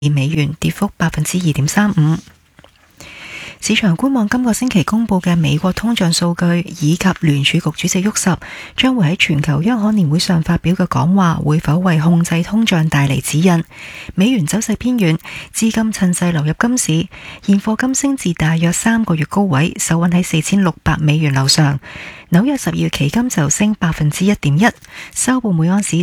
美元，跌幅2.35%。市場觀望今個星期公佈嘅美國通脹數據，以及聯儲局主席沃什將會喺全球央行年會上發表嘅講話，會否為控制通脹帶嚟指引。美元走勢偏軟，資金趁勢流入金市，現貨金升至大約3個月高位，守穩喺4600美元樓上。紐約12月期金就升1.1%，收報每盎司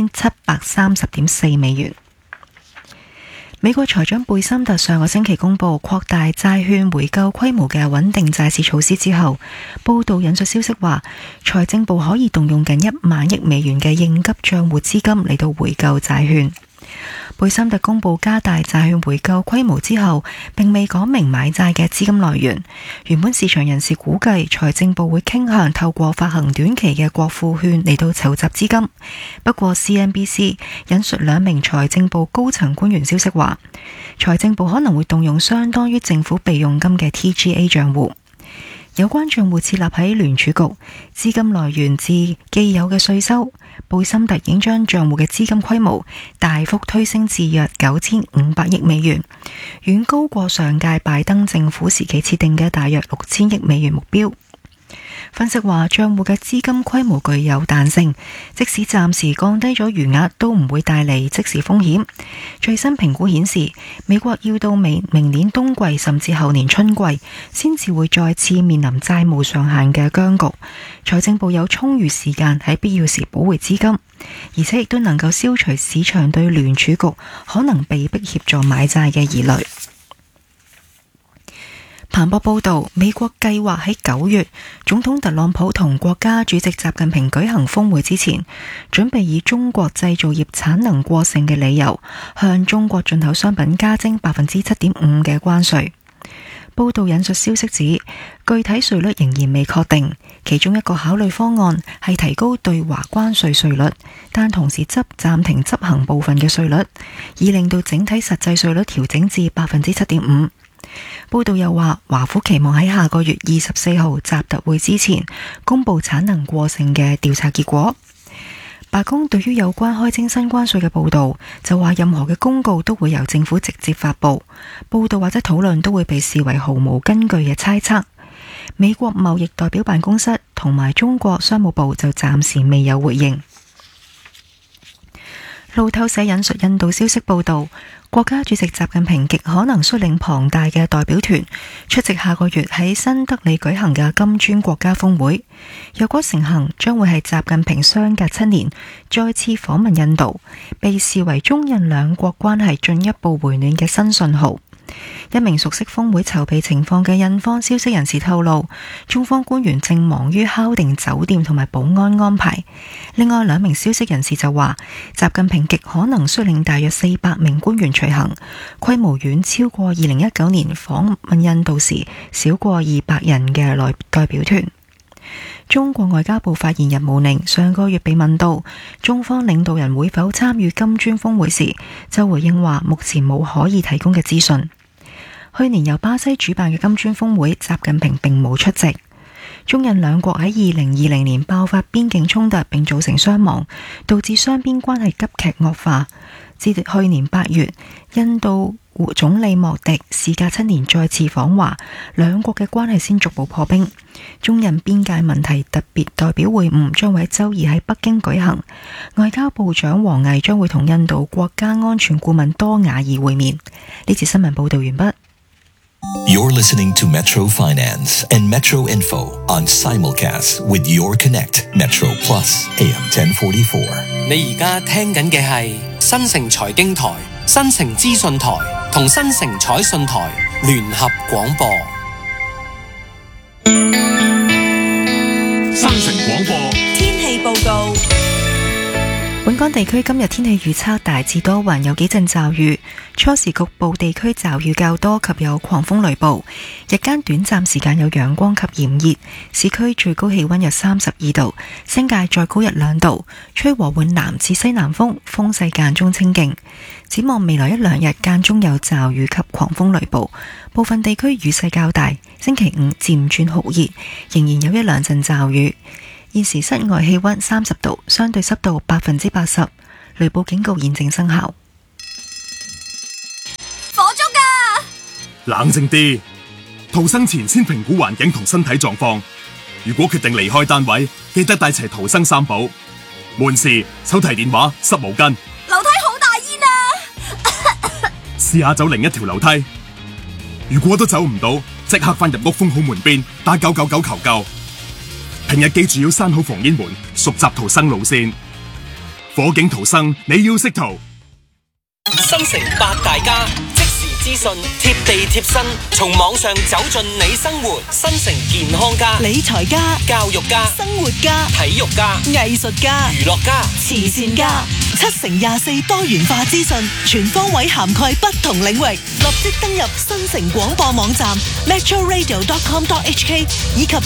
4730.4美元。美國財長貝森特上個星期公布擴大債券回購規模嘅穩定債市措施之後，報道引述消息話，財政部可以動用近1萬億美元嘅應急賬戶資金嚟到回購債券。貝森特公布加大債券回購規模之後，並未講明買債嘅資金來源。原本市場人士估計財政部會傾向透過發行短期嘅國庫券嚟到籌集資金。不過 CNBC 引述2名財政部高層官員消息話，財政部可能會動用相當於政府備用金嘅 TGA 賬戶。有關賬戶設立喺聯儲局，資金來源自既有嘅稅收。貝森特已經將賬戶嘅資金規模大幅推升至約9500億美元，遠高過上屆拜登政府時期設定嘅大約6000億美元目標。分析話，賬戶嘅資金規模具有彈性，即使暫時降低咗餘額，都唔會帶嚟即時風險。最新評估顯示，美國要到明年冬季甚至後年春季，先至會再次面臨債務上限嘅僵局。財政部有充裕時間喺必要時補回資金，而且亦都能夠消除市場對聯儲局可能被迫協助買債嘅疑慮。彭博報道，美國計劃喺9月，總統特朗普同國家主席習近平舉行峰會之前，準備以中國製造業產能過剩嘅理由，向中國進口商品加徵7.5%嘅關稅。報道引述消息指，具體稅率仍然未確定，其中一個考慮方案係提高對華關稅稅率，但同時暫停執行部分嘅稅率，以令到整體實際稅率調整至7.5%。報道又話，華府期望喺下個月24號習特會之前公布產能過剩嘅調查結果。白宮對於有關開徵新關稅嘅報道就話，任何嘅公告都會由政府直接發布，報道或者討論都會被視為毫無根據嘅猜測。美國貿易代表辦公室同埋中國商務部就暫時未有回應。路透社引述印度消息報道，國家主席習近平極可能率領龐大嘅代表團出席下個月喺新德里舉行嘅金磚國家峰會。若果成行，將會係習近平相隔7年再次訪問印度，被視為中印兩國關係進一步回暖嘅新信號。一名熟悉峰會籌備情況嘅印方消息人士透露，中方官員正忙於敲定酒店同埋保安安排。另外2名消息人士就話，習近平極可能率領大約400名官員隨行，規模遠超過2019年訪問印度時少過200人嘅代表團。中國外交部發言人毛寧上個月被問到中方領導人會否參與金磚峰會時，就回應話目前冇可以提供嘅資訊。去年由巴西主辦嘅金磚峰會，習近平並冇出席。中印兩國喺2020年爆發邊境衝突並造成傷亡，導致雙邊關係急劇惡化。至去年8月，印度總理莫迪事隔7年再次訪華，兩國嘅關係先逐步破冰。中印邊界問題特別代表會晤將會喺週2喺北京舉行，外交部長王毅將會同印度國家安全顧問多瓦爾會面。呢次新聞報道完畢。 You're listening to Metro Finance and Metro Info on simulcast with Your Connect Metro Plus AM 1044。 你而家聽緊嘅係新城財經台、新城資訊台同新城彩訊台聯合廣播。 新城廣播天氣報告。 本港地區今日天氣預測大致多雲，有幾陣驟雨，初時局部地區驟雨較多及有狂風雷暴，日間短暫時間有陽光及炎熱，市區最高氣溫約32度，新界再高1-2度，吹和緩南至西南風，風勢間中清勁。展望未來1-2日間中有驟雨及狂風雷暴，部分地區雨勢較大，星期5漸轉酷熱，仍然有1-2陣驟雨。現時室外氣溫30度，相對濕度80%，雷暴警告現正生效。 冷靜啲，逃生前先評估環境同身體狀況。如果決定離開單位，記得帶齊逃生三寶：門匙、手提電話、濕毛巾。 樓梯好大煙啊！ 試下走另一條樓梯。如果都走唔到，即刻返入屋封好門邊，打999求救。平日記住要閂好防煙門，熟習逃生路線。火警逃生，你要識逃。 新城八大家，即時資訊，貼地貼身，從網上走進你生活。新城健康家、 理財家、 教育家、 生活家、 體育家、 藝術家、 娛樂家、 慈善家，7乘24多元化資訊，全方位涵蓋不同領域。立即登入新城廣播網站 metroradio.com.hk 以及